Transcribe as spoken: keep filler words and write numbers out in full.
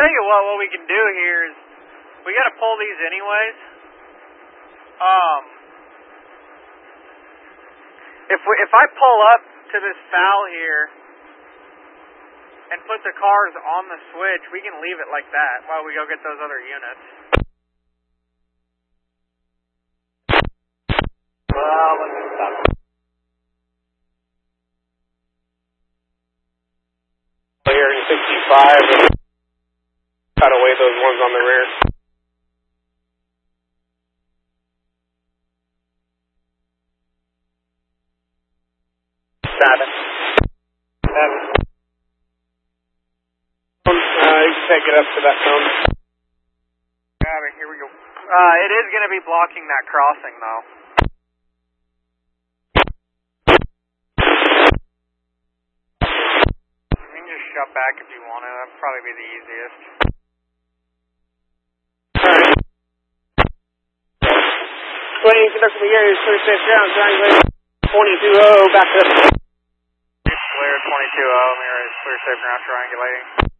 tell you what, what we can do here is, we gotta pull these anyways. Um, if we, if I pull up to this foul here and put the cars on the switch, we can leave it like that while we go get those other units. Well, let's just stop. Here in sixty-five, cut away those ones on the rear. Seven. Seven. Uh, you can take it up to that zone. Got it, here we go. Uh, it is going to be blocking that crossing, though. You can just shut back if you want to. That'd probably be the easiest. Alright. Plane conducting the area, clear safe ground, triangulating twenty-two oh, back up. Clear twenty-two oh, I'm here, clear safe ground, triangulating.